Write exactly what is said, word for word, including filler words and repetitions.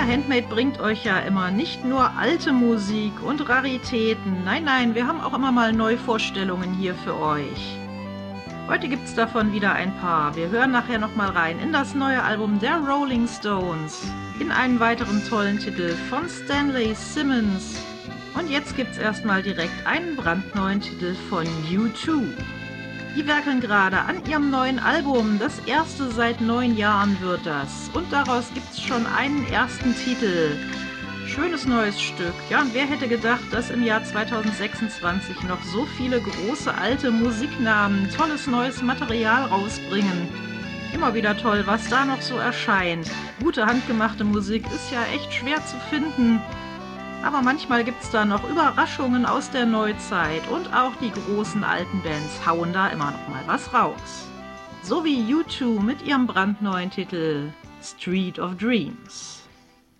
Ja, Handmade bringt euch ja immer nicht nur alte Musik und Raritäten. Nein, nein, wir haben auch immer mal Neuvorstellungen hier für euch. Heute gibt's davon wieder ein paar. Wir hören nachher nochmal rein in das neue Album der Rolling Stones, in einen weiteren tollen Titel von Stanley Simmons. Und jetzt gibt's erstmal direkt einen brandneuen Titel von U zwei. Die werkeln gerade an ihrem neuen Album, das erste seit neun Jahren wird das. Und daraus gibt's schon einen ersten Titel. Schönes neues Stück. Ja, und wer hätte gedacht, dass im Jahr zweitausendsechsundzwanzig noch so viele große alte Musiknamen tolles neues Material rausbringen. Immer wieder toll, was da noch so erscheint. Gute handgemachte Musik ist ja echt schwer zu finden. Aber manchmal gibt's da noch Überraschungen aus der Neuzeit und auch die großen alten Bands hauen da immer noch mal was raus. So wie U zwei mit ihrem brandneuen Titel Street of Dreams.